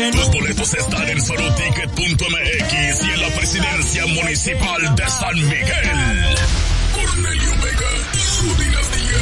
Tus boletos están en soloticket.mx y en la presidencia municipal de San Miguel. Cornelio Vega y su dinastía.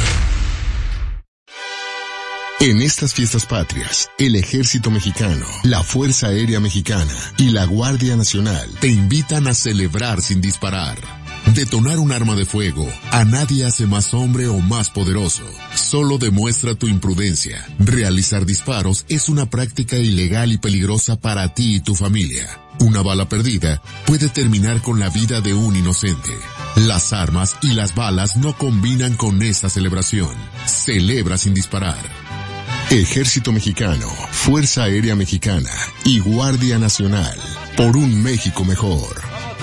En estas fiestas patrias, el Ejército Mexicano, la Fuerza Aérea Mexicana y la Guardia Nacional te invitan a celebrar sin disparar. Detonar un arma de fuego a nadie hace más hombre o más poderoso. Solo demuestra tu imprudencia. Realizar disparos es una práctica ilegal y peligrosa para ti y tu familia. Una bala perdida puede terminar con la vida de un inocente. Las armas y las balas no combinan con esta celebración. Celebra sin disparar. Ejército Mexicano, Fuerza Aérea Mexicana y Guardia Nacional. Por un México mejor.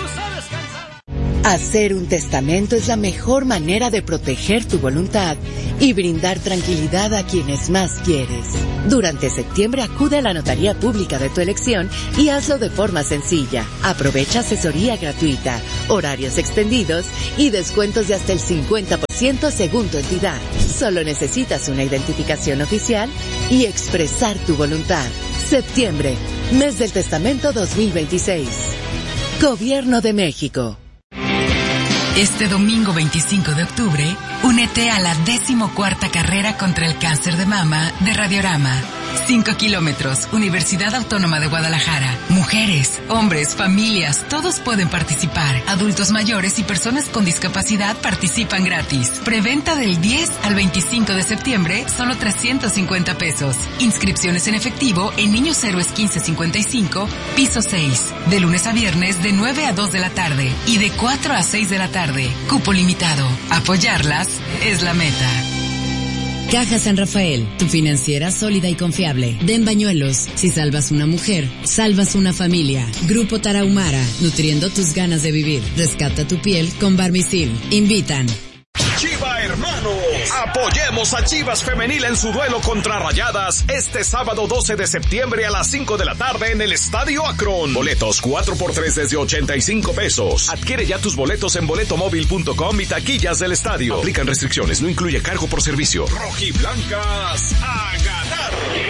Hacer un testamento es la mejor manera de proteger tu voluntad y brindar tranquilidad a quienes más quieres. Durante septiembre acude a la notaría pública de tu elección y hazlo de forma sencilla. Aprovecha asesoría gratuita, horarios extendidos y descuentos de hasta el 50% según tu entidad. Solo necesitas una identificación oficial y expresar tu voluntad. Septiembre, mes del testamento 2026. Gobierno de México. Este domingo 25 de octubre, únete a la 14ª carrera contra el cáncer de mama de Radiorama. 5 kilómetros, Universidad Autónoma de Guadalajara. Mujeres, hombres, familias, todos pueden participar. Adultos mayores y personas con discapacidad participan gratis. Preventa del 10 al 25 de septiembre, solo 350 pesos. Inscripciones en efectivo en Niños Héroes 1555, piso 6. De lunes a viernes de 9 a 2 de la tarde y de 4 a 6 de la tarde. Cupo limitado. Apoyarlas es la meta. Caja San Rafael, tu financiera sólida y confiable. Den Bañuelos, si salvas una mujer, salvas una familia. Grupo Tarahumara, nutriendo tus ganas de vivir. Rescata tu piel con Barmicil. Invitan. Chiva Hermanos, apoyemos a Chivas Femenil en su duelo contra Rayadas este sábado 12 de septiembre a las 5 de la tarde en el Estadio Akron. Boletos 4x3 desde 85 pesos. Adquiere ya tus boletos en boletomóvil.com y taquillas del estadio. Aplican restricciones, no incluye cargo por servicio. Rojiblancas a ganar.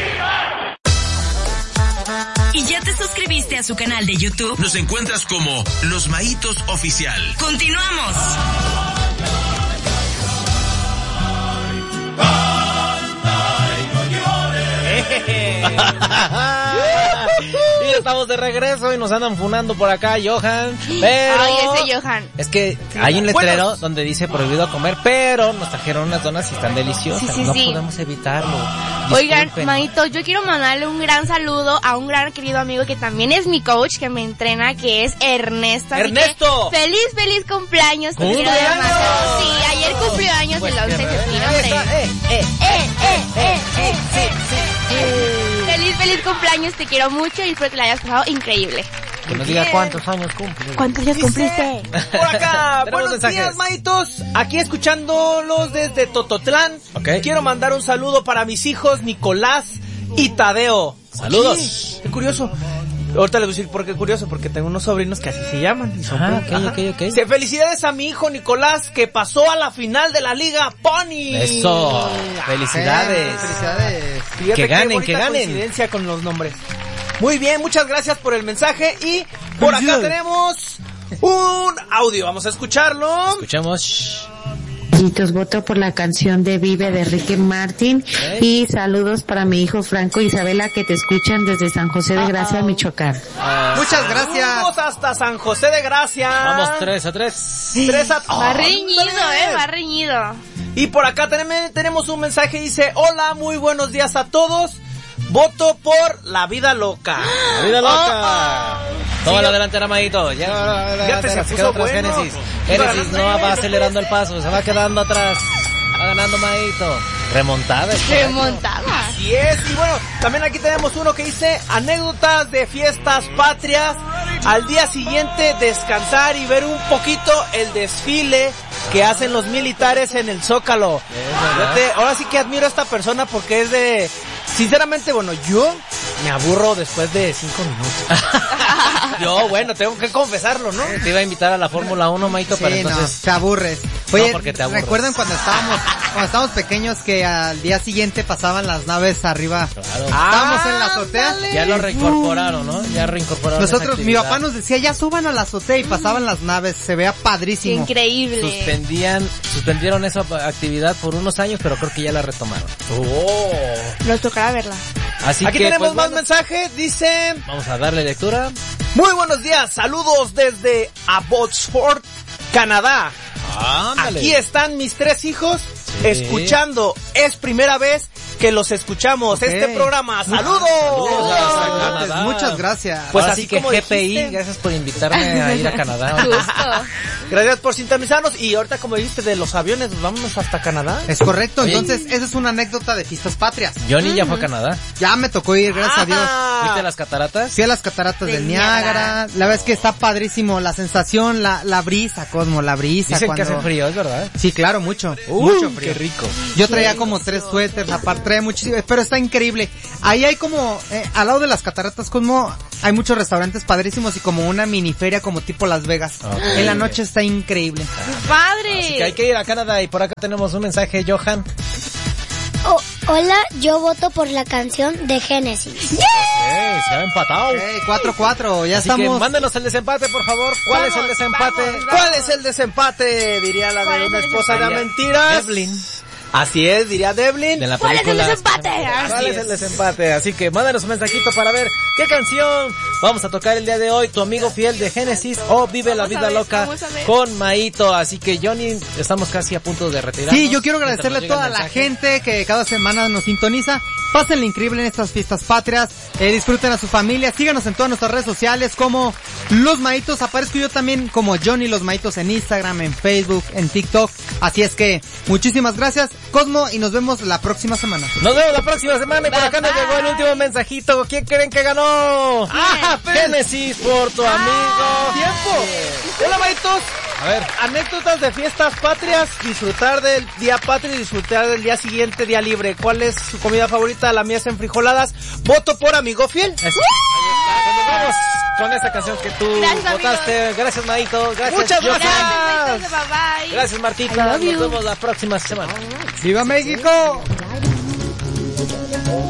¿Y ya te suscribiste a su canal de YouTube? Nos encuentras como Los Maitos Oficial. ¡Continuamos! Y estamos de regreso y nos andan funando por acá, Johan. Pero ay, ese Johan. Es que hay un letrero donde dice prohibido comer, pero nos trajeron unas donas y están deliciosas. No podemos evitarlo. Oigan, Maito, yo quiero mandarle un gran saludo a un gran querido amigo que también es mi coach, que me entrena, que es Ernesto. ¡Ernesto! Feliz cumpleaños. Te quiero demasiado. Sí, ayer cumplió años el 11 de septiembre. Feliz cumpleaños, te quiero mucho y espero que la hayas pasado increíble. Que nos diga cuántos años cumple. ¿Cuántos años cumpliste? Por acá, buenos días, Maitos. Aquí escuchándolos desde Tototlán. Okay. Quiero mandar un saludo para mis hijos Nicolás y Tadeo. Saludos. Qué curioso. Ahorita les voy a decir por qué curioso, porque tengo unos sobrinos que así se llaman. Y son okay. Felicidades a mi hijo Nicolás, que pasó a la final de la Liga Pony. Eso. Felicidades. Fíjate que ganen. Coincidencia con los nombres. Muy bien, muchas gracias por el mensaje. Y por acá tenemos un audio. Vamos a escucharlo. Escuchamos. Voto por la canción de Vive de Ricky Martin y saludos para mi hijo Franco y Isabela, que te escuchan desde San José de Gracia, Michoacán. Muchas gracias. Vamos hasta San José de Gracia. Vamos 3-3. 3-3. Va reñido. Y por acá tenemos un mensaje, dice: hola, muy buenos días a todos. Voto por La Vida Loca. La Vida Loca. Toma la delantera, Maito. Fíjate, se puso bueno. Génesis no va acelerando el paso, se va quedando atrás. Va ganando Maito. Remontada. Así es. Y bueno, también aquí tenemos uno que dice: anécdotas de fiestas patrias. Al día siguiente descansar y ver un poquito el desfile que hacen los militares en el Zócalo. Ahora sí que admiro a esta persona porque es de... Sinceramente, bueno, yo me aburro después de 5 minutos. Yo, bueno, tengo que confesarlo, ¿no? Te iba a invitar a la Fórmula 1, Maito, pero entonces... no, te aburres. Oye, no, porque te aburres. ¿Recuerdan cuando estábamos cuando estábamos pequeños que al día siguiente pasaban las naves arriba. Claro. Estábamos en la azotea. Ya lo reincorporaron, ¿no? Ya reincorporaron. Nosotros, mi papá nos decía, ya suban a la azotea y pasaban las naves, se vea padrísimo. Increíble. Suspendieron esa actividad por unos años, pero creo que ya la retomaron. Nos tocará verla. Así Aquí que, tenemos pues, más bueno, mensajes, dice... Vamos a darle lectura. Muy buenos días, saludos desde Abbotsford, Canadá. Ándale. Aquí están mis 3 hijos escuchando. Es primera vez que los escuchamos. Ok. Este programa. ¡Saludos! Canadá. Muchas gracias. Pues Ahora así sí que como GPI, dijiste. gracias por invitarme a ir a Canadá. Justo. Gracias por sintonizarnos. Y ahorita, como dijiste, de los aviones, pues vámonos hasta Canadá. Es correcto, Oye. entonces esa es una anécdota de Fiestas Patrias. Johnny ya fue a Canadá. Ya me tocó ir, gracias a Dios. ¿Viste las cataratas? Fui a las cataratas del Niágara. La verdad es que está padrísimo la sensación, la brisa, Cosmo, la brisa. Dicen cuando... que hace frío, ¿es verdad? Sí, claro, mucho frío. Qué rico. Yo traía como 3 suéteres, aparte traía muchísimo, pero está increíble. Ahí hay como, al lado de las cataratas, Cosmo, hay muchos restaurantes padrísimos y como una mini feria como tipo Las Vegas. Okay. En la noche está increíble. ¡Padre! Así que hay que ir a Canadá y por acá tenemos un mensaje, Johan. Hola, yo voto por la canción de Génesis. Se ha empatado. 4-4, ya Así estamos. que mándenos el desempate, por favor. ¿Cuál es el desempate? ¿Cuál es el desempate? Diría la de una esposa de mentiras. Devlin. Así es, diría Devlin. De la ¿Cuál es el película. desempate? ¿Cuál es el desempate? Así que mándanos un mensajito para ver qué canción vamos a tocar el día de hoy. Tu amigo fiel de Génesis o Vive la Vida Loca con Maito. Así que Johnny, estamos casi a punto de retirarnos. Sí, yo quiero agradecerle a Mientras toda nos la llega el gente que cada semana nos sintoniza. Pásenle increíble en estas Fiestas Patrias. Disfruten a su familia. Síganos en todas nuestras redes sociales como Los Maitos. Aparezco yo también como Johnny Los Maitos en Instagram, en Facebook, en TikTok. Así es que muchísimas gracias, Cosmo, y nos vemos la próxima semana. Nos vemos la próxima semana y por acá nos llegó el último mensajito. ¿Quién creen que ganó? Génesis por tu amigo. ¡Tiempo! Hola, Maitos. A ver. Anécdotas de Fiestas Patrias, disfrutar del día patrio y disfrutar del día siguiente, día libre. ¿Cuál es su comida favorita? La mía es en frijoladas. Voto por amigo fiel. Eso. Nos vamos con esa canción que tú votaste. Amigos. Gracias, Maito. Gracias. Muchas gracias. Gracias, bye. Gracias, Martita. Nos vemos la próxima semana. ¡Viva México!